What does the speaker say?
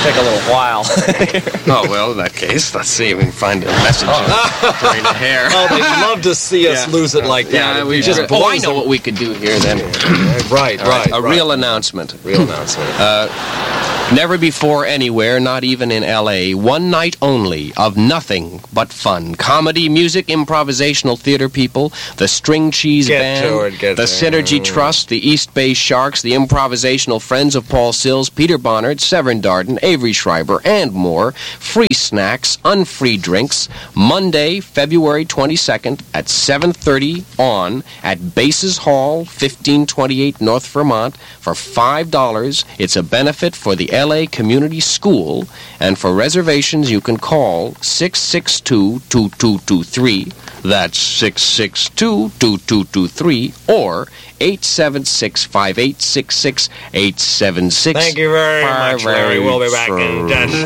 take a little while. Oh, well, in that case, let's see if we can find a message during the hair. Oh, they'd love to see us lose it like that. Yeah, we just just. Oh, I know what we could do here then. Right. A real announcement. Never before anywhere, not even in L.A., one night only of nothing but fun. Comedy, music, improvisational theater people, the String Cheese Band, the Synergy Trust, the East Bay Sharks, the improvisational friends of Paul Sills, Peter Bonnard, Severn Darden, Avery Schreiber, and more. Free snacks, unfree drinks. Monday, February 22nd at 7:30 on at Bases Hall, 1528 North Vermont for $5. It's a benefit for the LA Community School, and for reservations you can call 662-2223. That's 662-2223 or 876-5866-876. Thank you very much, Larry. We'll be back in